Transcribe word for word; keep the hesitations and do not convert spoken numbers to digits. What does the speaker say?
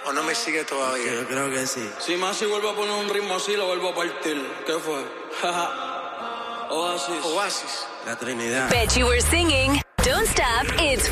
¿O no me sigue todavía? Yo creo que sí. Si más si vuelvo a poner un ritmo así, lo vuelvo a partir. ¿Qué fue? Oasis. Oasis. La Trinidad. Bet you were singing. Don't stop. It's